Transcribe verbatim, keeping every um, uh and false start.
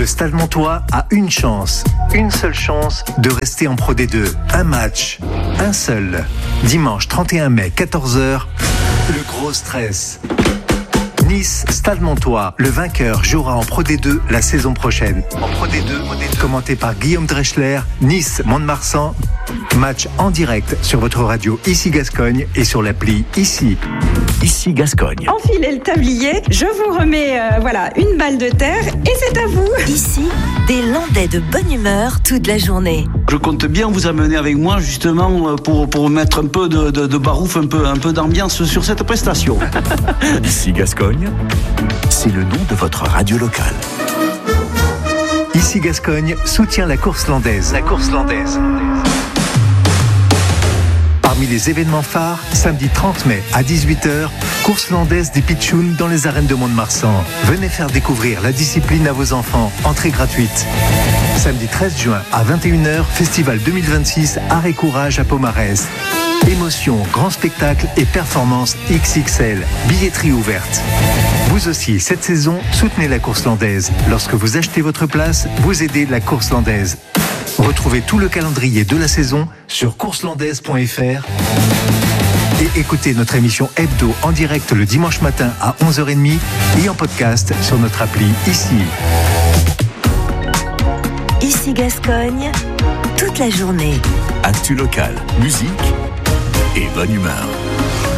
Le Stade Montois a une chance, une seule chance de rester en Pro D deux. Un match, un seul. Dimanche trente et un mai, quatorze heures, le gros stress. Nice, Stade Montois, le vainqueur jouera en Pro D deux la saison prochaine. En Pro D deux, commenté par Guillaume Dreschler, Nice, Mont-de-Marsan. Match en direct sur votre radio Ici Gascogne et sur l'appli Ici. Ici Gascogne. Enfilez le tablier, je vous remets euh, voilà, une balle de terre et c'est à vous. Ici, des Landais de bonne humeur toute la journée. Je compte bien vous amener avec moi justement pour, pour mettre un peu de, de, de barouf, un peu, un peu d'ambiance sur cette prestation. Ici Gascogne, c'est le nom de votre radio locale. Ici Gascogne soutient la course landaise. La course landaise. Parmi les événements phares, samedi trente mai à dix-huit heures, course landaise des pitchouns dans les arènes de Mont-de-Marsan. Venez faire découvrir la discipline à vos enfants, entrée gratuite. Samedi treize juin à vingt et une heures, festival deux mille vingt-six, Art et Courage à Pomarez. Émotion, grand spectacle et performance X X L. Billetterie ouverte. Vous aussi, cette saison, soutenez la course landaise. Lorsque vous achetez votre place, vous aidez la course landaise. Retrouvez tout le calendrier de la saison sur courselandaise point f r et écoutez notre émission hebdo en direct le dimanche matin à onze heures trente et en podcast sur notre appli Ici. Ici Gascogne, toute la journée. Actu local, musique et bonne humeur.